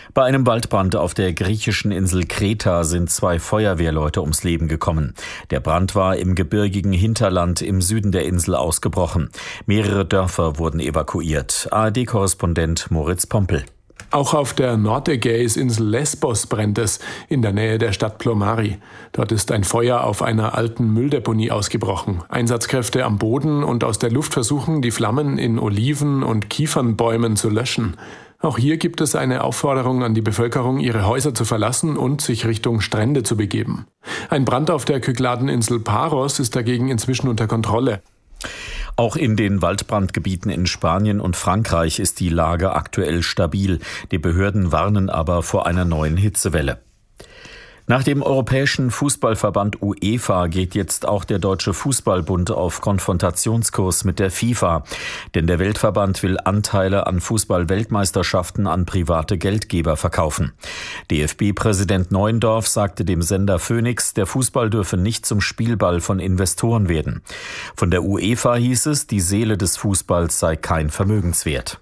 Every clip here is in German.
Bei einem Waldbrand auf der griechischen Insel Kreta sind 2 Feuerwehrleute ums Leben gekommen. Der Brand war im gebirgigen Hinterland im Süden der Insel ausgebrochen. Mehrere Dörfer wurden evakuiert. ARD-Korrespondent Moritz Pompel. Auch auf der Nordägäisinsel Lesbos brennt es, in der Nähe der Stadt Plomari. Dort ist ein Feuer auf einer alten Mülldeponie ausgebrochen. Einsatzkräfte am Boden und aus der Luft versuchen, die Flammen in Oliven- und Kiefernbäumen zu löschen. Auch hier gibt es eine Aufforderung an die Bevölkerung, ihre Häuser zu verlassen und sich Richtung Strände zu begeben. Ein Brand auf der Kykladeninsel Paros ist dagegen inzwischen unter Kontrolle. Auch in den Waldbrandgebieten in Spanien und Frankreich ist die Lage aktuell stabil. Die Behörden warnen aber vor einer neuen Hitzewelle. Nach dem Europäischen Fußballverband UEFA geht jetzt auch der Deutsche Fußballbund auf Konfrontationskurs mit der FIFA. Denn der Weltverband will Anteile an Fußball-Weltmeisterschaften an private Geldgeber verkaufen. DFB-Präsident Neuendorf sagte dem Sender Phoenix, der Fußball dürfe nicht zum Spielball von Investoren werden. Von der UEFA hieß es, die Seele des Fußballs sei kein Vermögenswert.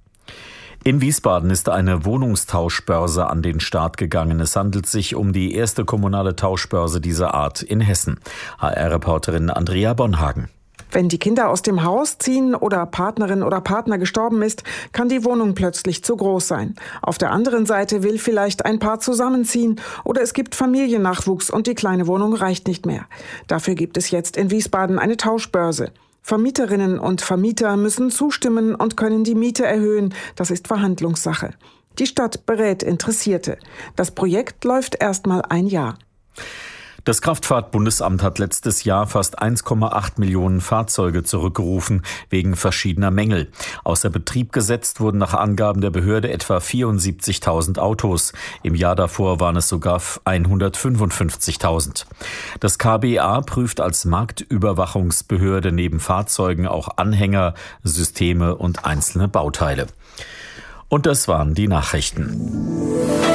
In Wiesbaden ist eine Wohnungstauschbörse an den Start gegangen. Es handelt sich um die erste kommunale Tauschbörse dieser Art in Hessen. HR-Reporterin Andrea Bonhagen. Wenn die Kinder aus dem Haus ziehen oder Partnerin oder Partner gestorben ist, kann die Wohnung plötzlich zu groß sein. Auf der anderen Seite will vielleicht ein Paar zusammenziehen oder es gibt Familiennachwuchs und die kleine Wohnung reicht nicht mehr. Dafür gibt es jetzt in Wiesbaden eine Tauschbörse. Vermieterinnen und Vermieter müssen zustimmen und können die Miete erhöhen. Das ist Verhandlungssache. Die Stadt berät Interessierte. Das Projekt läuft erstmal ein Jahr. Das Kraftfahrtbundesamt hat letztes Jahr fast 1,8 Millionen Fahrzeuge zurückgerufen wegen verschiedener Mängel. Außer Betrieb gesetzt wurden nach Angaben der Behörde etwa 74.000 Autos. Im Jahr davor waren es sogar 155.000. Das KBA prüft als Marktüberwachungsbehörde neben Fahrzeugen auch Anhänger, Systeme und einzelne Bauteile. Und das waren die Nachrichten.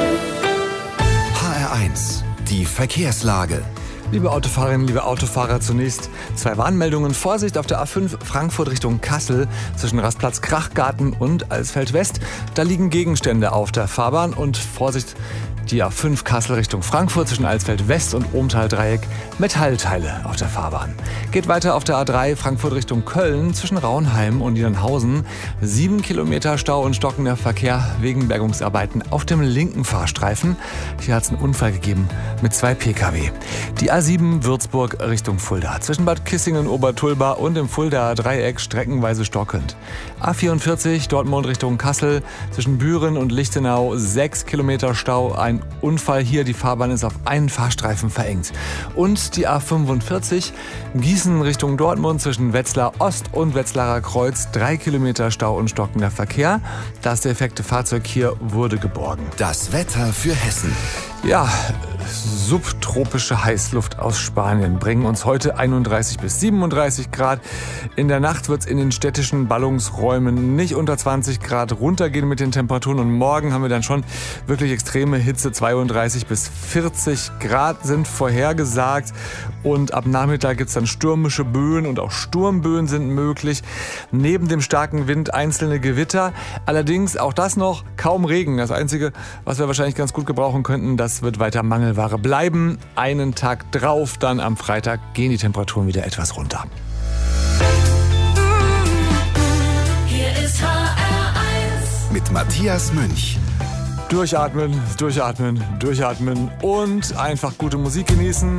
HR1 Die Verkehrslage. Liebe Autofahrerinnen, liebe Autofahrer, zunächst 2 Warnmeldungen. Vorsicht auf der A5 Frankfurt Richtung Kassel zwischen Rastplatz Krachgarten und Alsfeld West. Da liegen Gegenstände auf der Fahrbahn und Vorsicht, die A5 Kassel Richtung Frankfurt zwischen Alsfeld West und Ohmtal-Dreieck, Metallteile auf der Fahrbahn. Geht weiter auf der A3 Frankfurt Richtung Köln zwischen Rauenheim und Niedernhausen. 7 Kilometer Stau und stockender Verkehr wegen Bergungsarbeiten auf dem linken Fahrstreifen. Hier hat es einen Unfall gegeben mit 2 Pkw. Die A7 Würzburg Richtung Fulda zwischen Bad Kissingen, Obertulba und dem Fuldaer Dreieck streckenweise stockend. A44 Dortmund Richtung Kassel zwischen Büren und Lichtenau 6 Kilometer Stau. Ein Unfall hier, die Fahrbahn ist auf einen Fahrstreifen verengt. Und die A45 Gießen Richtung Dortmund zwischen Wetzlar Ost und Wetzlarer Kreuz 3 Kilometer Stau und stockender Verkehr. Das defekte Fahrzeug hier wurde geborgen. Das Wetter für Hessen. Ja, subtropische Heißluft aus Spanien bringen uns heute 31 bis 37 Grad. In der Nacht wird es in den städtischen Ballungsräumen nicht unter 20 Grad runtergehen mit den Temperaturen. Und morgen haben wir dann schon wirklich extreme Hitze. 32 bis 40 Grad sind vorhergesagt. Und ab Nachmittag gibt es dann stürmische Böen und auch Sturmböen sind möglich. Neben dem starken Wind einzelne Gewitter. Allerdings auch das noch kaum Regen. Das Einzige, was wir wahrscheinlich ganz gut gebrauchen könnten, das wird weiter Mangelware bleiben. Einen Tag drauf, dann am Freitag gehen die Temperaturen wieder etwas runter. Hier ist HR1 mit Matthias Münch. Durchatmen, durchatmen, durchatmen und einfach gute Musik genießen.